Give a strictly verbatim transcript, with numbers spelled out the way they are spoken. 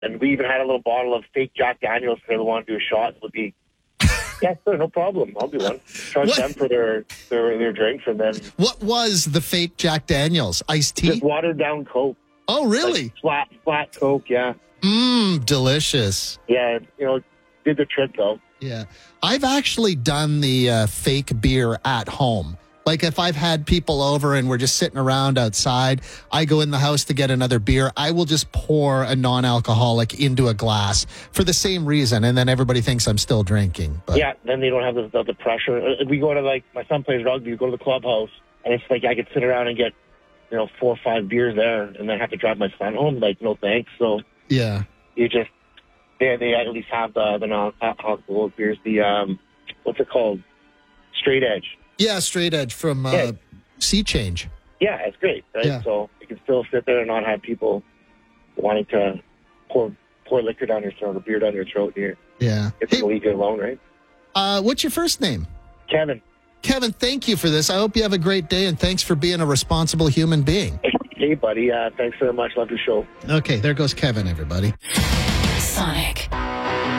And we even had a little bottle of fake Jack Daniels if they want to do a shot. It would be, yeah, sure, no problem. I'll do one. Charge What? them for their, their their drinks, and then What was the fake Jack Daniels? Iced tea? just watered down Coke. Oh, really? Like flat, flat Coke, yeah. Mmm, delicious. Yeah, you know, did the trick, though. Yeah. I've actually done the uh, fake beer at home. Like if I've had people over and we're just sitting around outside, I go in the house to get another beer. I will just pour a non-alcoholic into a glass for the same reason. And then everybody thinks I'm still drinking. But Yeah, then they don't have the, the, the pressure. Uh, We go to, like, my son plays rugby. We go to the clubhouse, and it's like I could sit around and get, you know, four or five beers there and then have to drive my son home. Like, no thanks. So yeah. you just, they, they at least have the, the non-alcoholic beers. The, um, what's it called? Straight Edge. Yeah, straight edge from uh, Yeah. Sea Change. Yeah, it's great, right? Yeah. So you can still sit there and not have people wanting to pour pour liquor down your throat or beer down your throat here. Yeah. It's Hey, going to leave you alone, right? uh, what's your first name? Kevin. Kevin, thank you for this. I hope you have a great day, and thanks for being a responsible human being. Hey, buddy. Uh, thanks very much. Love your show. Okay, there goes Kevin, everybody. Sonic.